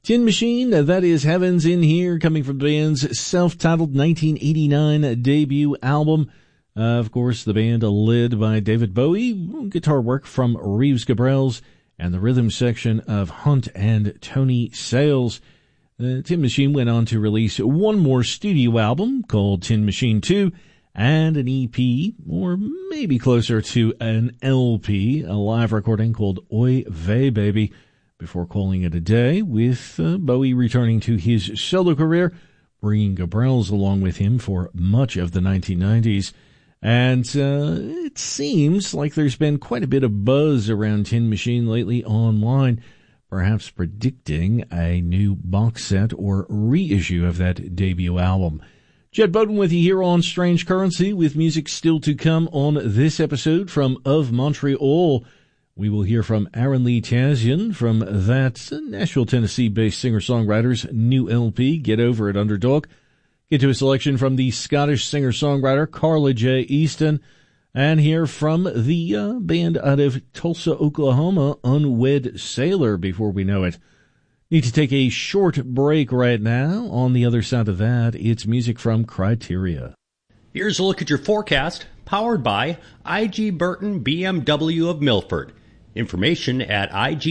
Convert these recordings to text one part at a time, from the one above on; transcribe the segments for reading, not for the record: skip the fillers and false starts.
Tin Machine, that is Heaven's in Here, coming from the band's self-titled 1989 debut album. Of course, the band led by David Bowie, guitar work from Reeves Gabrels, and the rhythm section of Hunt and Tony Sales. The Tin Machine went on to release one more studio album called Tin Machine 2, and an EP, or maybe closer to an LP, a live recording called Oy Vey Baby, before calling it a day, with Bowie returning to his solo career, bringing Gabrels along with him for much of the 1990s. And it seems like there's been quite a bit of buzz around Tin Machine lately online, perhaps predicting a new box set or reissue of that debut album. Jed Bowden with you here on Strange Currency, with music still to come on this episode from Of Montreal. We will hear from Aaron Lee Tazian from that Nashville, Tennessee-based singer-songwriter's new LP, Get Over It, Underdog. Get to a selection from the Scottish singer-songwriter Carla J. Easton, and hear from the band out of Tulsa, Oklahoma, Unwed Sailor, before we know it. Need to take a short break right now. On the other side of that, it's music from Criteria. Here's a look at your forecast, powered by I.G. Burton BMW of Milford. Information at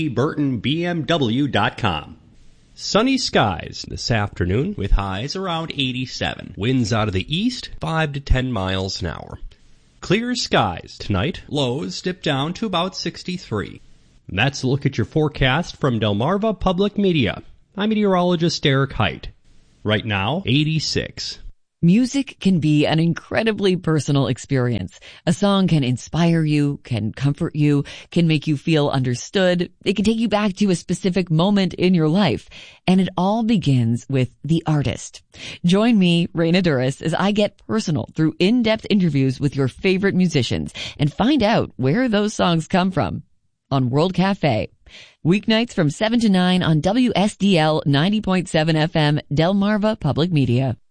igburtonbmw.com. Sunny skies this afternoon with highs around 87. Winds out of the east, 5 to 10 miles an hour. Clear skies tonight. Lows dip down to about 63. That's a look at your forecast from Delmarva Public Media. I'm meteorologist Eric Height. Right now, 86. Music can be an incredibly personal experience. A song can inspire you, can comfort you, can make you feel understood. It can take you back to a specific moment in your life. And it all begins with the artist. Join me, Raina Duras, as I get personal through in-depth interviews with your favorite musicians and find out where those songs come from on World Cafe. Weeknights from 7 to 9 on WSDL 90.7 FM, Delmarva Public Media.